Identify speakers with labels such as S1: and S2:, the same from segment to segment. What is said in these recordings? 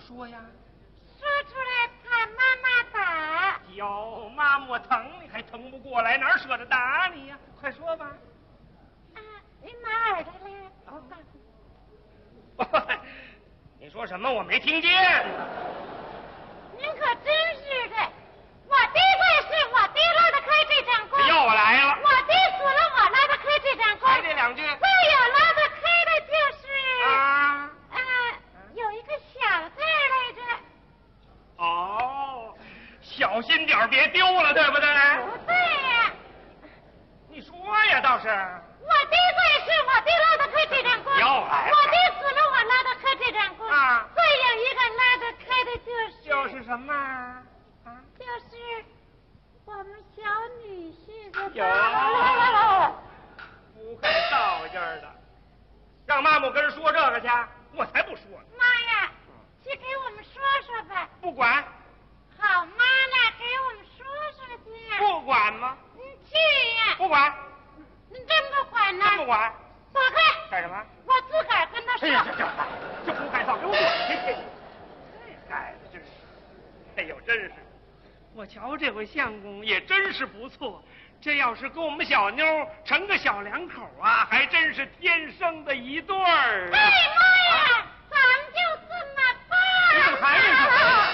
S1: 说呀？
S2: 说出来怕妈妈打。
S1: 哟，妈妈疼你还疼不过来，哪舍得打你呀？快说吧。
S2: 你马耳朵嘞？
S1: 你说什么？我没听见。
S2: 您可真是的，我爹在世，我爹拉得开这张弓。
S1: 又来了。
S2: 我爹死了，我拉得开这张弓。
S1: 还这两句。
S2: 再有拉得开的就是有一个小字来着。
S1: 哦，小心点别丢了，对不对？
S2: 不对呀。
S1: 你说呀，倒是。
S2: 我爹在世，我爹拉得开这张弓。
S1: 又来了。
S2: 我爹死了，我拉得开这张弓。再有一个拉得开的
S1: 就是什么？
S2: 就是我们小女婿的。
S1: 有。不会道劲儿的，让妈妈跟人说这个去，我才不说呢。
S2: 妈呀，去给我们说说吧。
S1: 不管。
S2: 好妈呢，给我们说说去。
S1: 不管吗？
S2: 你去呀。
S1: 不管。
S2: 你真不管呢？
S1: 真不管。
S2: 走开。
S1: 干什么？
S2: 我自个儿跟他说。
S1: 这胡改造给我滚下去！这孩子真是，哎呦，真是，我瞧这回相公也真是不错。这要是跟我们小妞成个小两口啊，还真是天生的一对儿。
S2: 哎妈呀，咱们就这么办。
S1: 你怎么还是？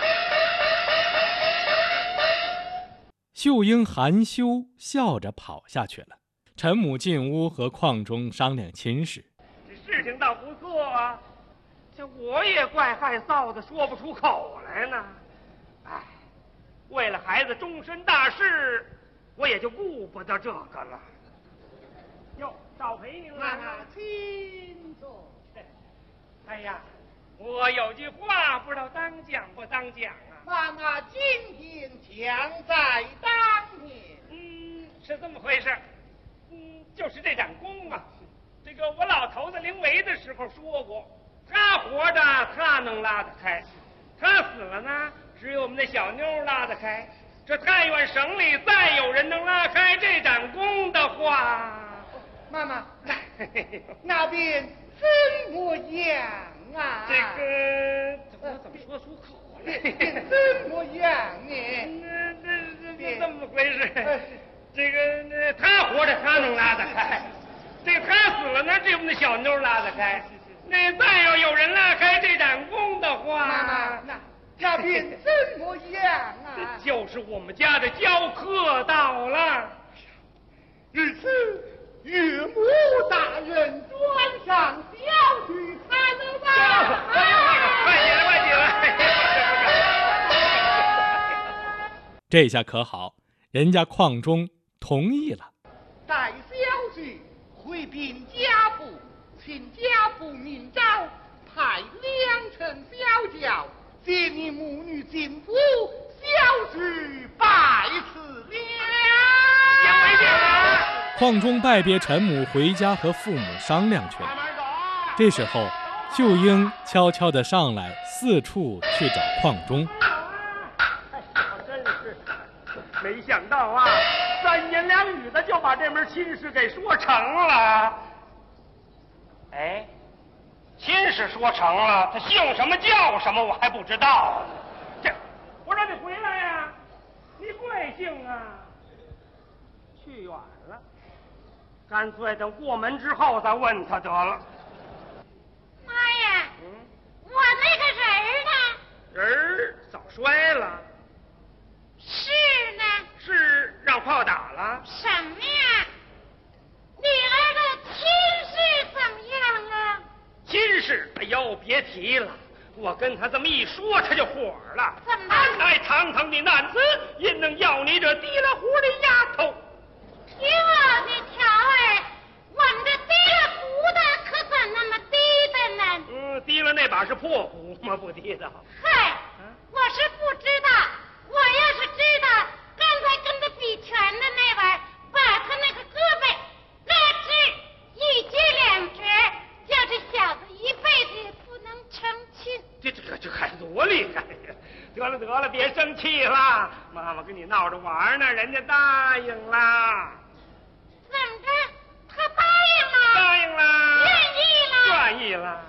S3: 秀英含羞笑着跑下去了。陈母进屋和邝忠商量亲事。
S1: 这事情倒不错啊，这我也怪害臊的，说不出口来呢。哎，为了孩子终身大事，我也就顾不得这个了。哟，少陪您了。
S4: 请坐。
S1: 哎呀，我有句话不知道当讲不当讲啊。
S4: 妈妈今天强在当年。
S1: 是这么回事。就是这盏弓啊，这个我老头子临危的时候说过，他活着他能拉得开，他死了呢，只有我们那小妞拉得开。这但愿省里再有人能拉开这盏弓的话，
S4: 妈妈，那边怎么样啊？
S1: 这个我怎么说出口来？
S4: 怎么样呢？
S1: 这么回事。这个他活着他能拉得开，这个他死了呢，只有我们那小妞拉得开。那再要有人拉开这盏弓的话，
S4: 妈妈，那边怎么样啊？
S1: 就是我们家的教课到了。
S4: 日此岳母大人专上小婿才能吧？
S1: 快起来，快起来！
S3: 这下可好，人家邝忠同意了。
S4: 待小婿回禀家父，请家父明诏，派2乘小轿接你母女进府，小婿拜辞了。
S3: 邝忠拜别陈母，回家和父母商量去了。这时候，秀英悄悄地上来，四处去找邝忠。
S1: 真是没想到啊，3言2语的就把这门亲事给说成了。哎，亲事说成了，他姓什么叫什么我还不知道。这，我让你回来呀，你贵姓啊？去远了，干脆等过门之后再问他得了。
S2: 妈呀，我那个人呢？
S1: 人早摔了。
S2: 是呢？
S1: 是让炮打了。
S2: 什么呀？女儿的亲事怎么样啊？
S1: 亲事，哎呦，别提了。我跟他这么一说，他就火了。
S2: 怎么？
S1: 俺乃堂堂的男子，因能要你这提了壶的丫头？
S2: 哟，你瞧儿，我们这提了壶的可怎那么低的呢？
S1: 提了那把是破壶吗？不提的。
S2: 嗨，我是不知道。我要是知道，刚才跟他比拳的那玩意儿，把他那个胳膊拉直一截2折，叫这小子一辈子也不能成亲。
S1: 这还多厉害呀！得了，别生气了，妈妈跟你闹着玩呢，人家答应了。
S2: 怎么着？他答应了？
S1: 答应了。
S2: 愿意了？
S1: 愿意了。